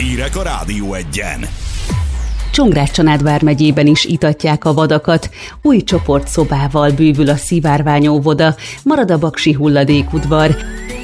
Hírek a Rádió Egyen. Csongrád-Csanád vármegyében is itatják a vadakat. Új csoportszobával bővül a szivárványóvoda, marad a baksi hulladékudvar.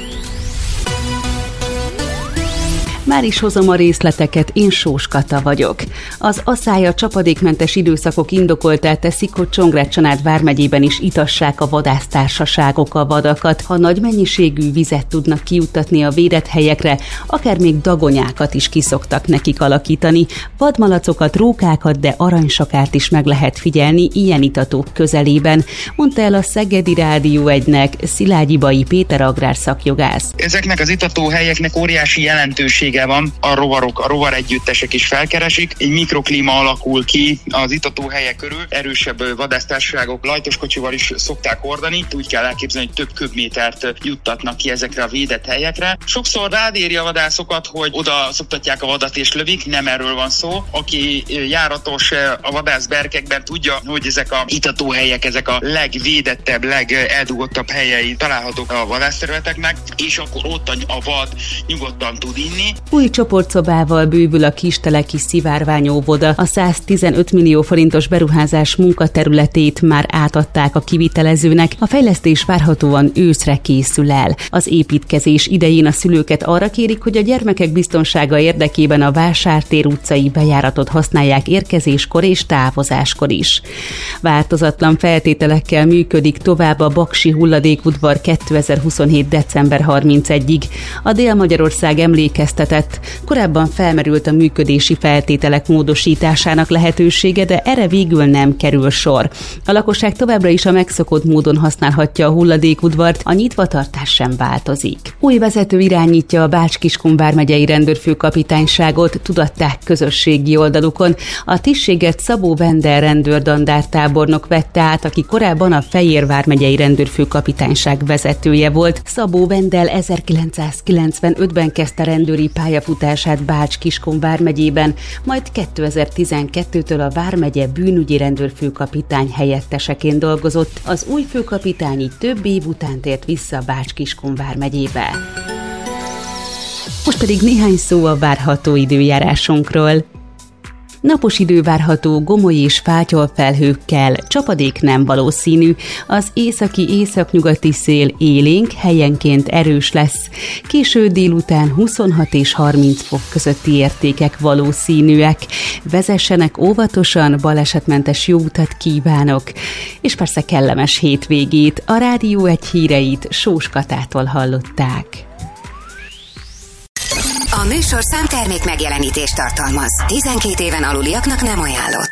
Már is hozom a részleteket, én Sós Kata vagyok. Az asszály csapadékmentes időszakok indokoltá teszik, hogy Csongrád-Csanád vármegyében is itassák a vadásztársaságok a vadakat. Ha nagy mennyiségű vizet tudnak kijuttatni a védett helyekre, akár még dagonyákat is kiszoktak nekik alakítani. Vadmalacokat, rókákat, de aranysakárt is meg lehet figyelni ilyen itatók közelében, mondta el a Szegedi Rádió 1-nek Szilágyi Péter agrárszakjogász. Ezeknek az itatóhelyeknek óriási jelentősége van, a rovarok, a rovaregyüttesek is felkeresik, egy mikroklíma alakul ki az itatóhelyek körül, erősebb vadásztársaságok lajtoskocsival is szokták hordani, úgy kell elképzelni, hogy több köbmétert juttatnak ki ezekre a védett helyekre. Sokszor rádéri a vadászokat, hogy oda szoktatják a vadat és lövik, nem erről van szó. Aki járatos a vadászberkekben tudja, hogy ezek a itatóhelyek, ezek a legvédettebb, legeldugottabb helyei találhatók a vadászterületeknek, és akkor ott a vad nyugodtan tud inni. Új csoportszobával bővül a Kisteleki szivárványóvoda. A 115 millió forintos beruházás munkaterületét már átadták a kivitelezőnek, a fejlesztés várhatóan őszre készül el. Az építkezés idején a szülőket arra kérik, hogy a gyermekek biztonsága érdekében a Vásártér utcai bejáratot használják érkezéskor és távozáskor is. Változatlan feltételekkel működik tovább a baksi hulladékudvar 2027. december 31-ig. A Dél-Magyarország emlékeztetett, korábban felmerült a működési feltételek módosításának lehetősége, de erre végül nem kerül sor. A lakosság továbbra is a megszokott módon használhatja a hulladékudvart, a nyitvatartás sem változik. Új vezető irányítja a Bács-Kiskun vármegyei rendőrfőkapitányságot, tudatták közösségi oldalukon. A tisztséget Szabó Vendel rendőrdandártábornok vette át, aki korábban a Fejér vármegyei rendőrfőkapitányság vezetője volt. Szabó Vendel 1995-ben kezdte rendőri pályafutását Bács-Kiskun vármegyében, majd 2012-től a vármegye bűnügyi rendőrfőkapitány helyetteseként dolgozott. Az új főkapitány így több év után tért vissza Bács-Kiskun vármegyébe. Most pedig néhány szó a várható időjárásunkról. Napos idő várható gomoly és fátyol felhőkkel, csapadék nem valószínű, az északi-északnyugati szél élénk, helyenként erős lesz. Késő délután 26 és 30 fok közötti értékek valószínűek. Vezessenek óvatosan, balesetmentes jó utat kívánok, és persze kellemes hétvégét. A Rádió 1 híreit Sós Katától hallották. A műsorszám termék megjelenítést tartalmaz. 12 éven aluliaknak nem ajánlott.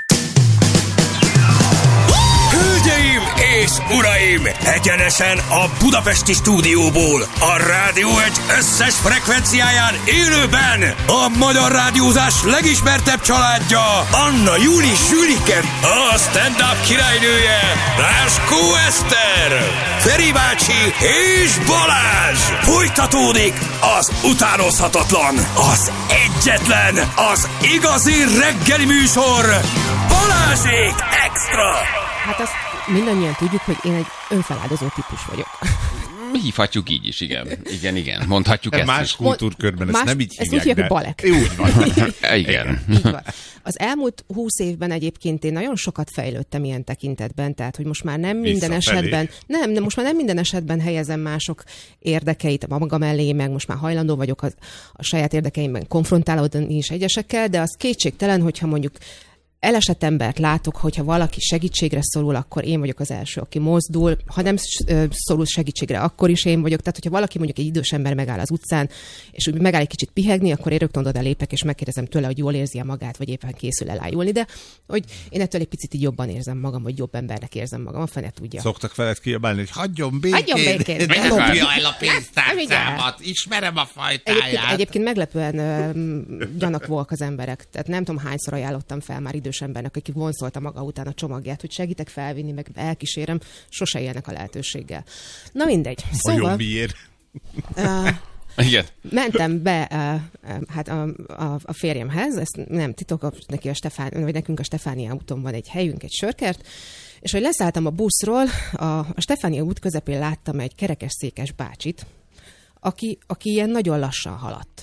Hölgyeim és uraim! Egyenesen a budapesti stúdióból, a Rádió 1 összes frekvenciáján élőben a magyar rádiózás legismertebb családja, Anna Júli Sülike, a stand-up királynője, Ráskó Eszter, Feri bácsi és Balázs! Folytatódik az utánozhatatlan, az egyetlen, az igazi reggeli műsor, Balázsék Extra! Hát azt mindannyian tudjuk, hogy én egy önfeláldozó típus vagyok. Hívhatjuk így is, igen. Igen, mondhatjuk ezt más is. Kultúrkörben ezt nem így hívják. Ezt úgy hívják, hogy balek. Úgy van. Igen. Így van. Az elmúlt 20 évben egyébként én nagyon sokat fejlődtem ilyen tekintetben, tehát hogy most már nem minden esetben, most már nem minden esetben helyezem mások érdekeit a maga mellé, meg most már hajlandó vagyok a saját érdekeimben konfrontálódni is egyesekkel, de az kétségtelen, hogyha mondjuk elesett embert látok, hogyha valaki segítségre szorul, akkor én vagyok az első, aki mozdul. Ha nem szorul segítségre, akkor is én vagyok. Tehát, hogyha valaki mondjuk egy idős ember megáll az utcán, és úgy megáll egy kicsit pihegni, akkor én rögtön oda lépek, és megkérdezem tőle, hogy jól érzi magát, vagy éppen készül elájulni. De hogy én ettől egy picit így jobban érzem magam, vagy jobb embernek érzem magam, a fene tudja. Szoktak veled kiabálni, hogy hagyjon békén. Ne lopja el a pénztárcámat, ismerem a fajtáját. Egyébként meglepően gyanakvóak az emberek. Tehát nem tudom, hányszor ajánlottam fel már idős embernek, aki vonzolta maga után a csomagját, hogy segítek felvinni, meg elkísérem, sose élnek a lehetőséggel. Na mindegy. Szóval... miért? Igen. Mentem be hát a férjemhez, ezt nem titok, neki vagy nekünk a Stefánia úton van egy helyünk, egy sörkert, és hogy leszálltam a buszról, a Stefánia út közepén láttam egy kerekesszékes bácsit, aki ilyen nagyon lassan haladt.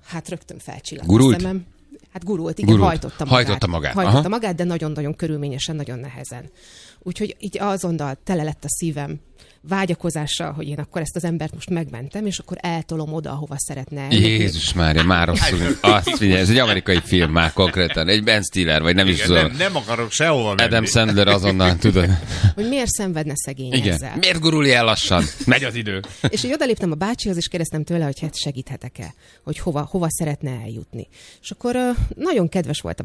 Hát rögtön felcsillant Gurult? a szemem. Hát gurult, igen, hajtotta magát, de nagyon-nagyon körülményesen, nagyon nehezen. Úgyhogy így azonnal tele lett a szívem vágyakozással, hogy én akkor ezt az embert most megmentem, és akkor eltolom oda, ahova szeretne. Jézus Mária, már rosszul. Azt figyelj, ez egy amerikai film már konkrétan. Egy Ben Stiller, vagy nem is tudom. Nem akarok sehova menni. Adam Sandler azonnal, tudod. Hogy miért szenvedne szegény Igen. ezzel. Miért gurulj el lassan? Megy az idő. És így odaléptem a bácsihoz, és kérdeztem tőle, hogy hát segíthetek-e, hogy hova szeretne eljutni. És akkor nagyon kedves volt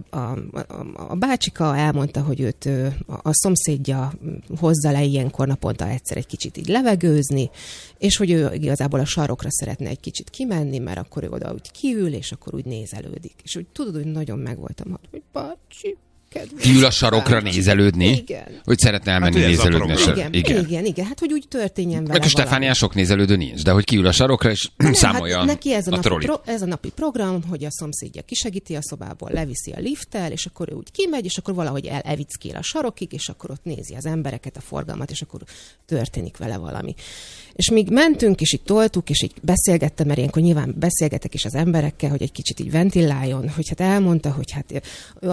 a bácsika, elmondta, hogy őt a szomszédja hozza le ilyenkor naponta egyszer egy kicsit így levegőzni, és hogy ő igazából a sarokra szeretne egy kicsit kimenni, mert akkor ő oda úgy kiül, és akkor úgy nézelődik. És úgy tudod, hogy nagyon megvoltam, hogy bácsi, kedves. Kiül a sarokra nézelődni? Igen. Hogy szeretne elmenni nézelődni. Igen. Hát, hogy úgy történjen vele. Meg a Stefánián sok nézelődő nincs, de hogy kiül a sarokra, és számolja hát neki ez a napi program, hogy a szomszédja kisegíti a szobából, leviszi a lifttel, és akkor ő úgy kimegy, és akkor valahogy elevickél a sarokig, és akkor ott nézi az embereket, a forgalmat, és akkor történik vele valami. És míg mentünk, és így toltuk, és így beszélgettem, mert ilyenkor nyilván beszélgetek is az emberekkel, hogy egy kicsit így ventiláljon, hogy hát elmondta, hogy hát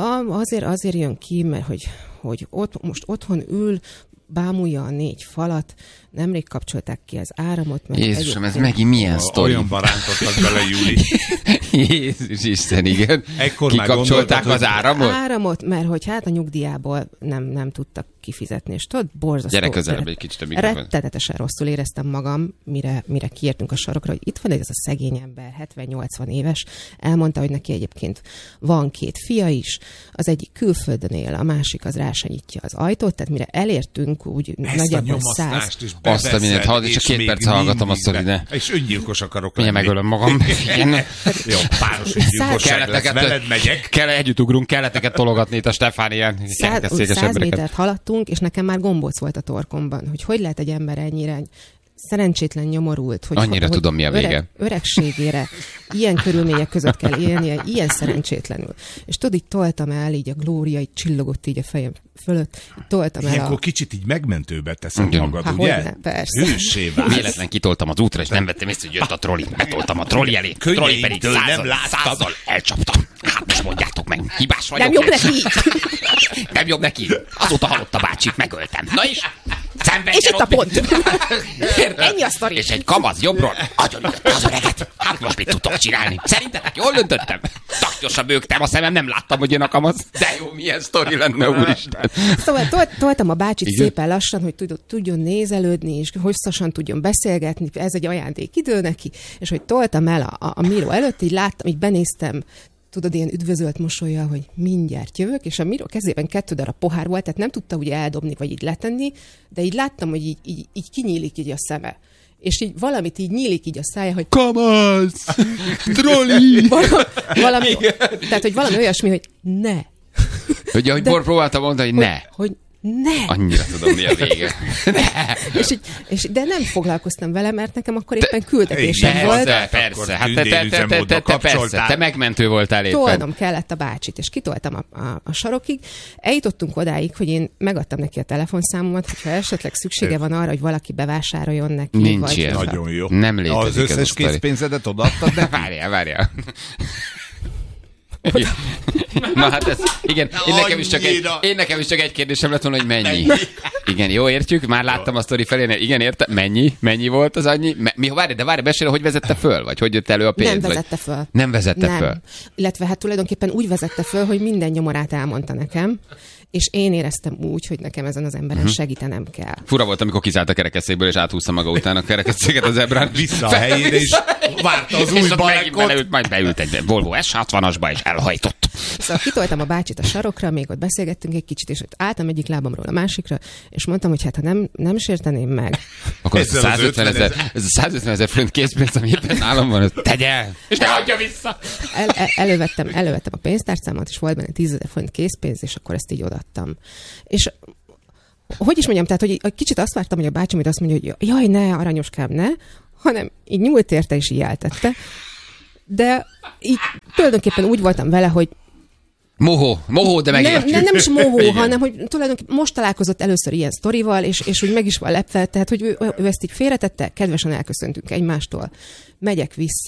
azért jön ki, mert hogy most otthon ül, bámulja a 4 falat, nemrég kapcsolták ki az áramot. Mert Jézusom, ez megint milyen sztori? Olyan barántottak bele, Júli. Jézus Isten, igen. Kikapcsolták az áramot? Áramot, mert hogy hát a nyugdíjából nem tudtak kifizetni, és tudod, borzasztó. Gyere közelebb egy kicsit a mikrofon. Rettenetesen rosszul éreztem magam, mire kiértünk a sarokra, hogy itt van ez a szegény ember, 70-80 éves, elmondta, hogy neki egyébként van 2 fia is, az egyik külföldön él, a másik az rá se nyitja az ajtót, tehát mire elértünk, úgy nagyjából 100. Azt a mindent hallod, és a 2 perc hallgatom azt, hogy ne. És öngyilkos akarok lenni. Milyen megölöm magam. Jó, páros öngyilkosság lesz. Veled megyek. Együtt ugrunk, kelleteket tologatni itt a Stefánián. 100 métert haladtunk, és nekem már gombóc volt a torkomban, hogy lehet egy ember ennyire szerencsétlen nyomorult, hogy tudom, mi a vége. Öregségére ilyen körülmények között kell élnie, ilyen szerencsétlenül. És tudod, így toltam el, így a glória így csillogott így a fejem fölött, toltam el ilyenkor kicsit így megmentőbe teszem magad, ugye? Persze. Hőssé válsz. Véletlen kitoltam az útra, és nem vettem észre, hogy jött a troli. Betoltam a troli elé. Troli pedig nem láttad. elcsaptam. Hát most mondjátok meg, hibás vagyok. Nem jobb neki így. Nem jobb neki. Azóta halott a bácsit, megöltem. Na és? És itt a pont. Ennyi a sztori. És egy kamasz jobbról agyonütötte az öreget. Hát most mit tudtok csinálni? Szerintetek jól döntöttem? Taktyosan bőgtem a szemem, nem láttam, hogy jön a kamasz. De jó, milyen sztori lenne, úristen. Szóval toltam a bácsit szépen lassan, hogy tudjon nézelődni, és hosszasan tudjon beszélgetni. Ez egy ajándékidő neki. És hogy toltam el a Miro előtt, így láttam, így benéztem, tudod, ilyen üdvözölt mosollyal, hogy mindjárt jövök, és a Miro kezében 2 darab pohár volt, tehát nem tudta ugye eldobni, vagy így letenni, de így láttam, hogy így kinyílik így a szeme. És így valamit így nyílik így a szája, hogy kamasz! Troli! valami, tehát, hogy valami olyasmi, hogy ne. Ugye, hogy próbáltam mondani, hogy ne. Hogy ne. Annyira tudom, mi a vége. De nem foglalkoztam vele, mert nekem akkor éppen küldetésem volt. Persze, hát te megmentő voltál éppen. Tolnom kellett a bácsit, és kitoltam a sarokig. Eljutottunk odáig, hogy én megadtam neki a telefonszámomat, hogyha esetleg szüksége van arra, hogy valaki bevásároljon neki. Nincs ilyen. Nagyon jó. Nem létezik. Az összes készpénzedet odaadtad neki? Várjál. Na hát ez, igen, én nekem is csak egy kérdésem lett volna, hogy mennyi. Igen, jó, értjük, már láttam a sztori felé, igen, értem, mennyi volt az annyi? Várj, mesélj, hogy vezette föl, vagy hogy jött elő a pénz? Nem vezette föl. Illetve hát tulajdonképpen úgy vezette föl, hogy minden nyomorát elmondta nekem, és én éreztem úgy, hogy nekem ezen az emberen segítenem kell. Fura volt, amikor kiszállt a kerekesszékből, és áthúzta maga után a kerekesszéket az zebrán. Vissza a helyére, és várta az új balekot. Majd beült egy Volvo S60-asba, és elhajtott. Szóval kitoltam a bácsit a sarokra, még ott beszélgettünk egy kicsit, és ott álltam egyik lábamról a másikra, és mondtam, hogy hát ha nem sérteném meg. Akkor ez a 150 000 forint készpénz, ami éppen nálam van, tegye el, és ne adja vissza. Elővettem a pénztárcámat, és volt benne 10 000 forint készpénz, és akkor ezt így odaadtam. És hogy is mondjam, tehát, hogy kicsit azt vártam, hogy a bácsim azt mondja, hogy jaj, ne, aranyoskám, ne, hanem így nyúlt érte, és így eltette. De így tulajdonképpen úgy voltam vele, hogy Mohó, de megértjük. Nem is mohó, hanem hogy tulajdonképpen most találkozott először ilyen sztorival, és úgy meg is van lepve, tehát hogy ő ezt így félretette, kedvesen elköszöntünk egymástól. Megyek vissza,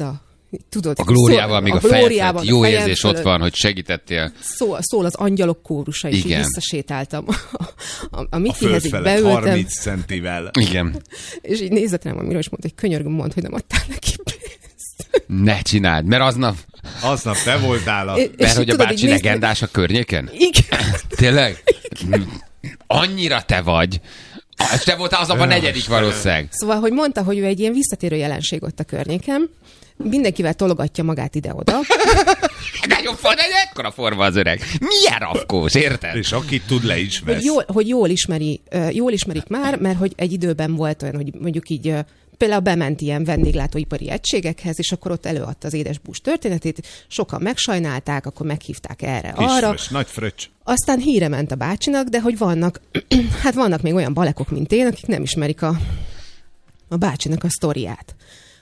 tudod, a glóriával, még a glóriával, jó érzés ott van, hogy segítettél. Szól az angyalok kórusa, és így visszasétáltam. A Mikihez így beültem. 30 centivel. Igen. És így nézett rám a Miro, és mondta, hogy könyörgöm, mondd, hogy nem adtál neki pénzt. Ne csináld, mert aznap te voltál mert hogy a bácsi legendás a környéken? Igen. Tényleg? Annyira te vagy. És te voltál aznap a 4. valószínűleg. Szóval, hogy mondta, hogy ő egy ilyen visszatérő jelenség ott a környéken, mindenkivel tologatja magát ide-oda. Nagyon ekkora forma az öreg. Milyen rafkós, érted? És akit tud, le is vesz. Hogy jól ismerik már, mert hogy egy időben volt olyan, hogy mondjuk így például bement ilyen vendéglátóipari egységekhez, és akkor ott előadta az édesbús történetét, sokan megsajnálták, akkor meghívták erre, arra. Nagy fröccs. Aztán híre ment a bácsinak, de hogy vannak még olyan balekok, mint én, akik nem ismerik a bácsinak a sztoriát.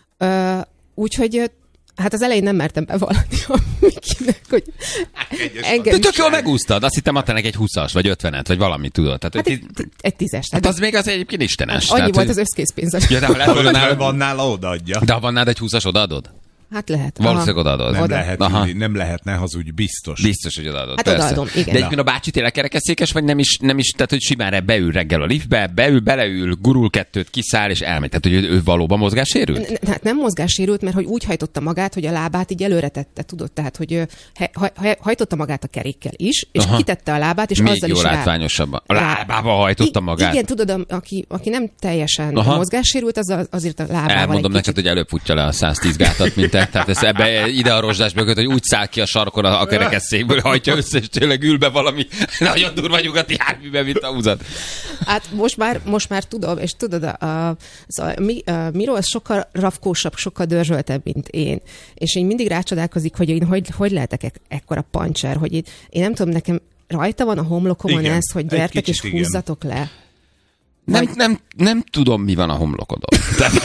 Úgyhogy hát az elején nem mertem bevallani a Mikinek, hogy engem... De tök jól megúsztad, azt hittem adta neki egy 20-as, vagy 50-et, vagy valami, tudod. Tehát, hát egy 10-es. Hát az még az egyébként istenes. Annyi volt az összkészpénz. Ja, de van nála, odaadja. De ha van nálad egy 20-as, odaadod? Hát lehet. Valószínűleg odaadod. Nem lehetne hazudj, biztos. Biztos, hogy odaadod. Hát odaadom, igen. De egyébként a bácsi tényleg kerekesszékes, vagy nem is, tehát hogy simán beül reggel a liftbe, beleül, gurul 2-t, kiszáll és elmegy. Tehát, hogy ő valóban mozgássérült? Hát nem mozgássérült, mert hogy úgy hajtotta magát, hogy a lábát így előre tette, tudod, tehát, hogy hajtotta magát a kerékkel is, és kitette a lábát, és még azzal is látványosabban. A lábába hajtotta magát? Igen, tudod, aki nem teljesen mozgássérült, az azért a lábával. Elmondom neked, hogy előbb futja le a 110 gátat, mint te. Tehát ez ebbe ide a rozsdás mögött, hogy úgy száll ki a sarkon a kerekesszékből, hajtja össze, és tényleg ül be valami nagyon durva nyugati járműbe, mint a húzat. Hát most már tudom, és tudod, Miro az sokkal rafkósabb, sokkal dörzsöltebb, mint én. És én mindig rácsodálkozik, hogy én hogy lehetek ekkora pancser, hogy én nem tudom, nekem rajta van a homlokomon ez, hogy gyertek és húzzatok le. Nem tudom, mi van a homlokodon.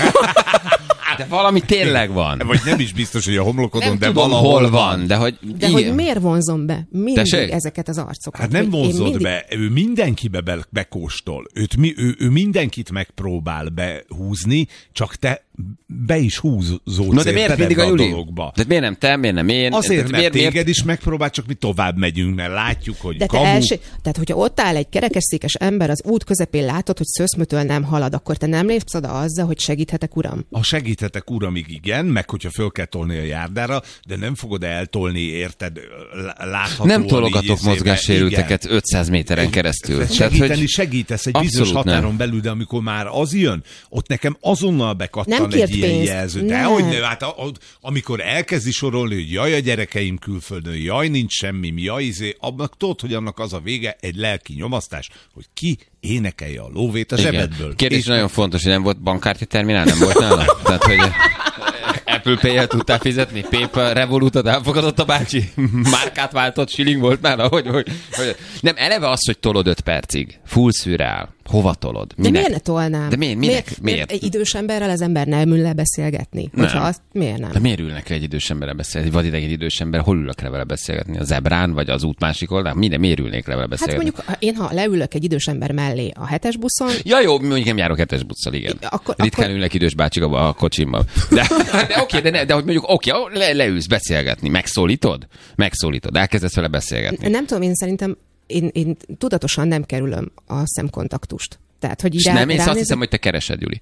De valami tényleg van. Vagy nem is biztos, hogy a homlokodon, nem de tudom, valahol van. De hogy miért vonzom be mindig ezeket az arcokat? Hát nem vonzod be, ő mindenkibe bekóstol. Ő mindenkit megpróbál behúzni, csak te be is húzódsz. De miért mindig a Juli? De miért nem te, miért nem én? Azért, mert téged is megpróbál, csak mi tovább megyünk, mert látjuk, hogy de tehát, hogyha ott áll egy kerekesszékes ember az út közepén, látod, hogy szőszmötől nem halad, akkor te nem lépsz oda azzal, hogy segíthetek, uram? Ha segíthetek, uram, igen, meg hogyha föl kell tolni a járdára, de nem fogod eltolni, érted, láthatóan. Nem tologatok mozgássérülteket 500 méteren keresztül. Segítesz egy bizonyos határon belül, de amikor már az jön, ott nekem azonnal bekattan egy ilyen jelző. De hát amikor elkezdi sorolni, hogy jaj a gyerekeim külföldön, jaj nincs semmi, jaj abnak tudod, hogy annak az a vége egy lelki nyomasztás, hogy ki énekelje a lóvét a zsebedből. Kérdés nagyon fontos, hogy nem volt bankkártya terminál, nem volt nála? Tehát, hogy Apple Pay-jel tudtál fizetni? PayPal, Revolutot elfogadott a bácsi? Márkát váltott, shilling volt nála? Hogy? Nem, eleve az, hogy tolod 5 percig. Full szürreál. Hova tolod? Minek? De miért ne tolnám? De miért? Egy idős emberrel az ember nem ül le beszélgetni. Miért nem? De miért ülnek le egy idős emberrel beszélgetni? Vagy ideg egy idős ember, hol ülök le vele beszélgetni? A zebrán, vagy az út másik oldalán? Miért ülnék le vele beszélgetni? Hát mondjuk, én ha leülök egy idős ember mellé a 7-es buszon... Ja jó, mondjuk nem járok 7-es busszal, igen. Ritkán ülnek idős bácsik a kocsimmal. De oké, de hogy mondjuk leülsz beszélgetni. Megszólítod? Elkezdesz vele beszélgetni. Nem tudom, én szerintem én tudatosan nem kerülöm a szemkontaktust. Tehát, hogy így nem, én azt hiszem, hogy te keresed, Juli.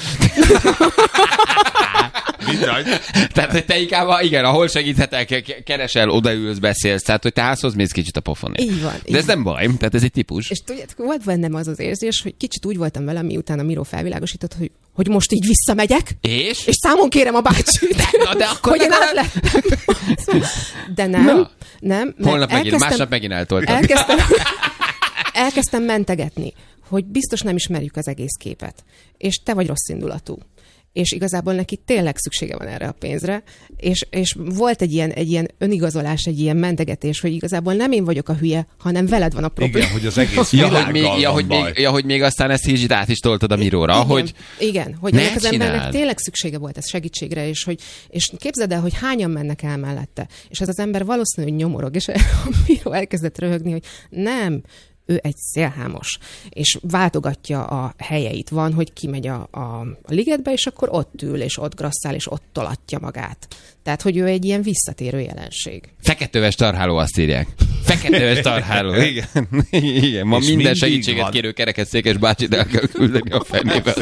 Tehát, hogy te inkább, igen, ahol segíthetek, keresel, odaülsz, beszélsz, tehát, hogy te házhoz mész kicsit a pofonért. Így van. De ez nem baj, tehát ez egy típus. És tudjátok, volt bennem az érzés, hogy kicsit úgy voltam vele, miután a Miro felvilágosított, hogy most így visszamegyek, és számon kérem a bácsit, de akkor hogy én átlettem. De nem. Holnap megint, másnap megint eltoltam. Elkezdtem mentegetni, hogy biztos nem ismerjük az egész képet, és te vagy rosszindulatú. És igazából neki tényleg szüksége van erre a pénzre, és volt egy ilyen önigazolás, egy ilyen mentegetés, hogy igazából nem én vagyok a hülye, hanem veled van a probléma. Igen, hogy az egész világgal hogy még aztán ezt így át is toltad a Miróra, igen, hogy ennek az embernek tényleg szüksége volt ez segítségre, és képzeld el, hogy hányan mennek el mellette. És ez az ember valószínűleg nyomorog, és a Miró elkezdett röhögni, hogy nem, ő egy szélhámos, és váltogatja a helyeit. Van, hogy kimegy a ligetbe, és akkor ott ül, és ott grasszál, és ott tolatja magát. Tehát, hogy ő egy ilyen visszatérő jelenség. Feketőves tarháló, azt írják. Feketőves tarháló, igen. Igen. Ma és minden segítséget kérő kerekesszékes bácsit el kell küldeni a fenébe.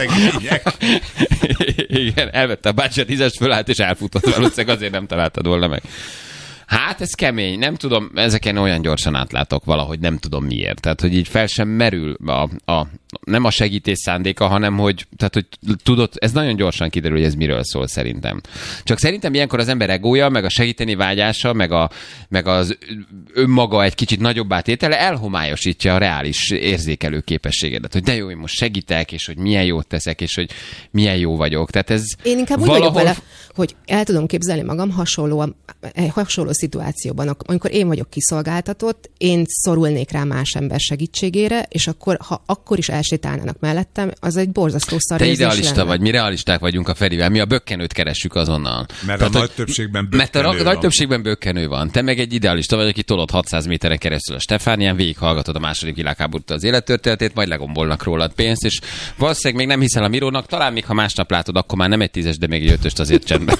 Igen, elvette a bácsi a 10-est, fölállt és elfutott. Valószínűleg azért nem találtad volna meg. Hát ez kemény, nem tudom, ezeken olyan gyorsan átlátok valahogy, nem tudom miért. Tehát, hogy így fel sem merül nem a segítés szándéka, hanem hogy, tehát, hogy tudod, ez nagyon gyorsan kiderül, hogy ez miről szól szerintem. Csak szerintem ilyenkor az ember egója, meg a segíteni vágyása, meg az önmaga egy kicsit nagyobb átétele elhomályosítja a reális érzékelő képességedet, hogy de jó, én most segítek, és hogy milyen jót teszek, és hogy milyen jó vagyok. Tehát ez én inkább úgy vagyok vele, hogy el tudom képzelni magam hasonló szituációban, amikor én vagyok kiszolgáltatott, én szorulnék rá más ember segítségére, és akkor, ha akkor is elsétálnának mellettem, az egy borzasztó szar érzés lenne. Te idealista vagy, mi realisták vagyunk a Ferivel, mi a bökkenőt keressük azonnal. Mert tehát, a nagy többségben bökkenő van. Mert a nagy többségben bökkenő van. Te meg egy idealista vagy, aki tolod 600 méteren keresztül a Stefánián, végighallgatod a második világháborút az élettörténetét, majd legombolnak rólad pénzt, és valószínűleg még nem hiszel a Mirónak, talán még ha másnap látod, akkor már nem egy 10-es, de még egy 5-öst azért csendben.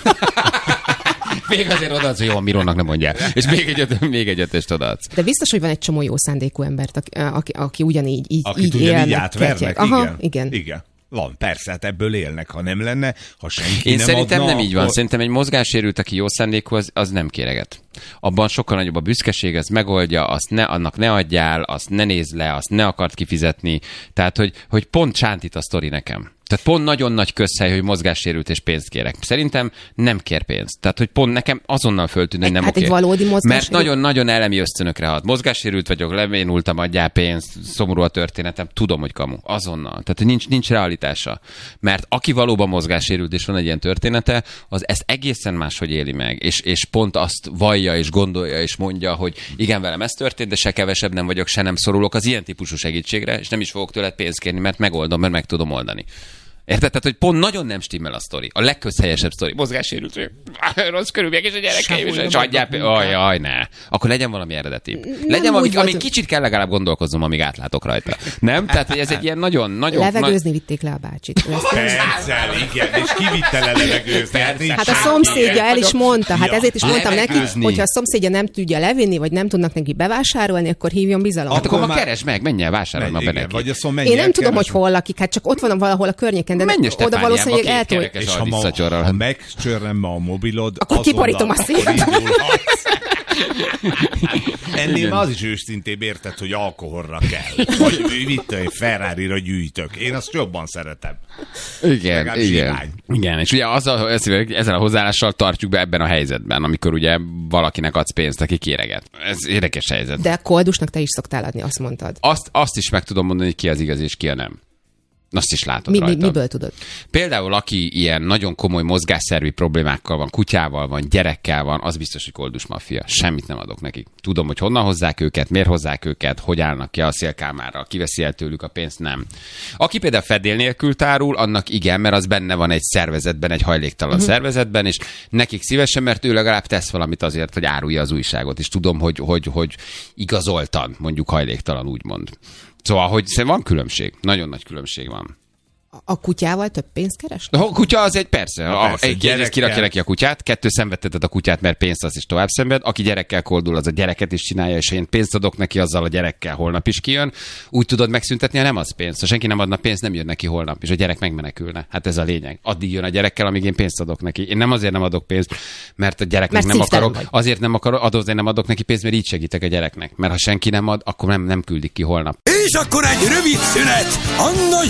Még azért odaadsz, hogy jó, a Mirónak nem mondjál. És még egy 5-öst odaadsz. De biztos, hogy van egy csomó jó szándékú embert, aki ugyanígy így ugyanígy átvernek. Aha, igen. Van, persze, hát ebből élnek, ha nem lenne, ha senki én nem szerintem adna, nem így van. Szerintem egy mozgássérült, aki jó szándékú, az nem kéreget. Abban sokkal nagyobb a büszkeség, az megoldja, annak ne adjál, azt ne nézd le, azt ne akart kifizetni. Tehát, hogy pont sántít a sztori nekem. Tehát pont nagyon nagy közhely, hogy mozgássérült és pénzt kérek. Szerintem nem kér pénzt. Tehát, hogy pont nekem azonnal föltűnő, hogy nem oké. Egy valódi mert nagyon-nagyon elemi ösztönökre hat. Mozgássérült vagyok, levénultam, adjál pénzt, szomorú a történetem, tudom, hogy kamu. Azonnal. Tehát nincs realitása. Mert aki valóban mozgássérült és van egy ilyen története, az ezt egészen máshogy éli meg. És pont azt vallja és gondolja és mondja, hogy igen, velem ez történt, de se kevesebb nem vagyok, se nem szorulok az ilyen típusú segítségre, és nem is fogok tőled pénzt kérni, mert megoldom, mert meg tudom oldani. Érted? Tehát, hogy pont nagyon nem stimmel a sztori. A legközhelyesebb sztori. Mozgássérült, hogy rossz körülmények és a gyerekeim, és adjál jaj, ne. Akkor legyen valami eredeti. Legyen valami, amíg kicsit kell legalább gondolkoznom, amíg átlátok rajta. Nem? Tehát, hogy ez egy ilyen nagyon... Levegőzni vitték le a bácsit. Persze, igen, és ki vitte le levegőzni? Hát a szomszédja el is mondta, hát ezért is mondtam neki, hogyha a szomszédja nem tudja levinni, vagy nem tudnak neki bevásárolni, akkor hívjon bizalommal. Hát akkor ma keresd meg, menj el vásárolni be neki. Én nem tudom, hogy hol lakik, hát csak ott van valahol a környéken. De oda valószínűleg eltolja. És ha megcsörrem a mobilod, akkor kiporítom a szívet. Ennél már az is őszintébb, érted, hogy alkoholra kell. Vagy mit egy Ferrari-ra gyűjtök. Én azt jobban szeretem. Igen. Igen, és ugye ezzel a hozzáállással tartjuk be ebben a helyzetben, amikor ugye valakinek adsz pénzt, aki kéreget. Ez érdekes helyzet. De koldusnak te is szoktál adni, azt mondtad. Azt is meg tudom mondani, hogy ki az igaz és ki a nem. Azt is látod rajta. Miből tudod? Például, aki ilyen nagyon komoly mozgásszervi problémákkal van, kutyával van, gyerekkel van, az biztos, hogy koldus maffia. Semmit nem adok nekik. Tudom, hogy honnan hozzák őket, miért hozzák őket, hogy állnak ki a szélkámára, kiveszi el tőlük a pénzt, nem. Aki például fedél nélkül tárul, annak igen, mert az benne van egy szervezetben, egy hajléktalan szervezetben, és nekik szívesen, mert ő legalább tesz valamit azért, hogy árulja az újságot, és tudom, hogy igazoltan, mondjuk hajléktalan, úgymond. Szóval, hogy van különbség. Nagyon nagy különbség van. A kutyával több pénzt keres? A kutya az egy persze. Egyrészt kirakja neki a kutyát, 2 szenvedteted a kutyát, mert pénzt az is tovább szenved. Aki gyerekkel koldul, az a gyereket is csinálja, és ha én pénzt adok neki, azzal a gyerekkel holnap is kijön. Úgy tudod megszüntetni, ha nem az pénzt. Ha senki nem adna pénzt, nem jön neki holnap, és a gyerek megmenekülne. Hát ez a lényeg. Addig jön a gyerekkel, amíg én pénzt adok neki. Én nem azért nem adok pénzt, mert a gyereknek nem akarok. Azért nem adok neki pénzt, mert így segítek a gyereknek. Mert ha senki nem ad, akkor nem küldik ki holnap. És akkor egy rövid szünet a